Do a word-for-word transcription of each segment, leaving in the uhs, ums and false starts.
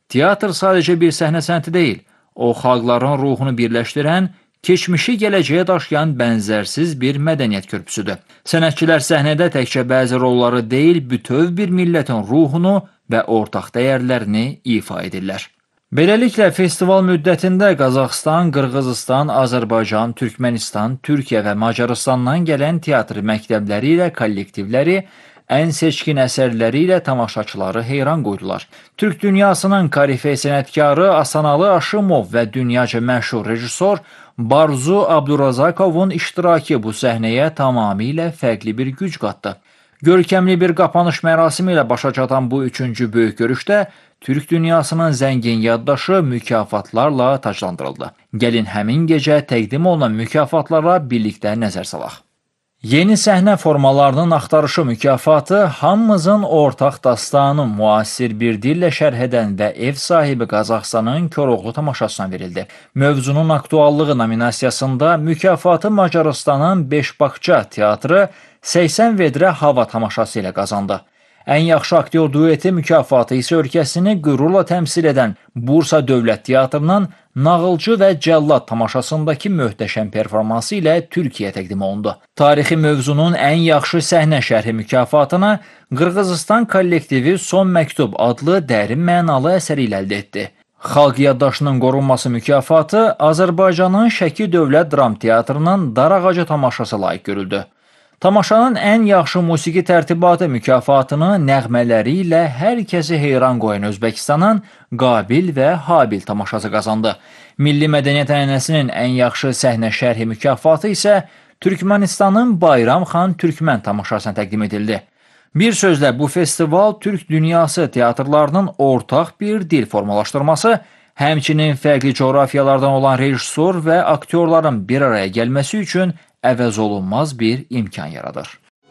Teatr sadəcə bir səhnə sənəti deyil, o xalqların ruhunu birləşdirən, keçmişi gələcəyə daşıyan bənzərsiz bir mədəniyyət körpüsüdür. Sənətçilər səhnədə təkcə bəzi rolları deyil, bütöv bir millətin ruhunu və ortaq dəyərlərini ifa edirlər. Beləliklə, festival müddətində Qazaxıstan, Qırğızıstan, Azərbaycan, Türkmənistan, Türkiyə və Macaristandan gələn teatr məktəbləri ilə kollektivləri, ən seçkin əsərləri ilə tamaşaçıları heyran qoydular. Türk dünyasının korifey sənətkarı Asanalı Aşımov və dünyaca məşhur rejissor Barzu Abdurazakovun iştirakı bu səhnəyə tamamilə fərqli bir güc qatdı. Görkəmli bir qapanış mərasimi ilə başa çatan bu üçüncü böyük görüşdə Türk dünyasının zəngin yaddaşı mükafatlarla taclandırıldı. Gəlin həmin gecə təqdim olunan mükafatlara birlikdə nəzər salaq. Yeni səhnə formalarının axtarışı mükafatı hamımızın ortaq dastanı müasir bir dillə şərh edən və ev sahibi Qazaxıstanın Koroğlu tamaşasına verildi. Mövzunun aktuallığı nominasiyasında mükafatı Macaristanın Beşbakça teatrı səksən vedrə hava tamaşası ilə qazandı. Ən yaxşı aktyor dueti mükafatı isə ölkəsini qürurla təmsil edən Bursa Dövlət Teatrının Nağılcı və Cəllad tamaşasındakı möhtəşəm performansı ilə Türkiyə təqdim olundu. Tarixi mövzunun ən yaxşı səhnə şərhi mükafatını Qırğızıstan kollektivi Son Məktub adlı dərin mənalı əsəri ilə əldə etdi. Xalq yaddaşının qorunması mükafatı Azərbaycanın Şəki Dövlət Dram Teatrının Darağacı tamaşası layiq görüldü. Tamaşanın ən yaxşı musiqi tərtibatı mükafatını nəğmələri ilə hər kəsi heyran qoyan Özbəkistanın Qabil və Habil tamaşası qazandı. Milli mədəniyyət ənənəsinin ən yaxşı səhnə şərhi mükafatı isə Türkmənistanın Bayram Xan Türkmən tamaşasına təqdim edildi. Bir sözlə, bu festival Türk dünyası teatrlarının ortaq bir dil formalaşdırması, həmçinin fərqli coğrafiyalardan olan rejissor və aktyorların bir araya gəlməsi üçün əvəz olunmaz bir imkan yaradır.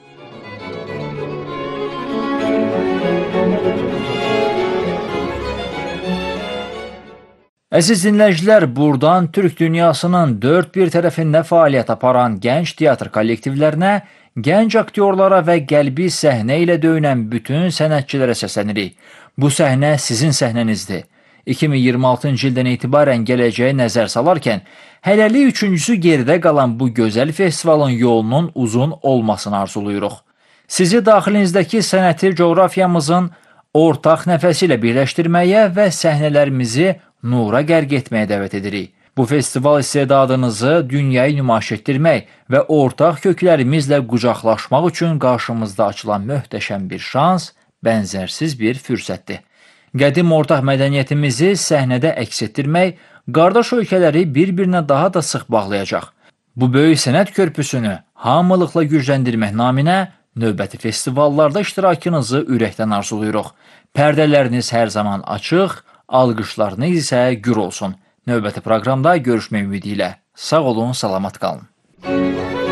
Əziz dinləyicilər, buradan Türk dünyasının dörd bir tərəfində fəaliyyət aparan gənc teatr kollektivlərinə, gənc aktyorlara və qəlbi səhnə ilə döyünən bütün sənətçilərə səslənirik. Bu səhnə sizin səhnənizdir. iki min iyirmi altıncı ildən etibarən gələcəyə nəzər salarkən, hələlik üçüncüsü geridə qalan bu gözəl festivalın yolunun uzun olmasını arzuluyuruq. Sizi daxilinizdəki sənəti coğrafiyamızın ortaq nəfəsi ilə birləşdirməyə və səhnələrimizi nura qərq etməyə dəvət edirik. Bu festival istedadınızı dünyayı nümayiş etdirmək və ortaq köklərimizlə qucaqlaşmaq üçün qarşımızda açılan möhtəşəm bir şans, bənzərsiz bir fürsətdir. Qədim ortaq mədəniyyətimizi səhnədə əks etdirmək, qardaş ölkələri bir-birinə daha da sıx bağlayacaq. Bu böyük sənət körpüsünü hamılıqla gücləndirmək naminə növbəti festivallarda iştirakınızı ürəkdən arzuluyuruq. Pərdələriniz hər zaman açıq, alqışlarınız isə gür olsun. Növbəti proqramda görüşmək ümidi ilə. Sağ olun, salamat qalın.